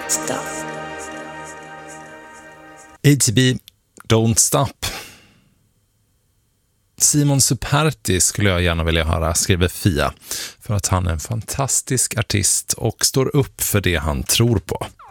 Stop. ATB, Don't Stop. Simon Superti skulle jag gärna vilja höra, skriver Fia, för att han är en fantastisk artist och står upp för det han tror på.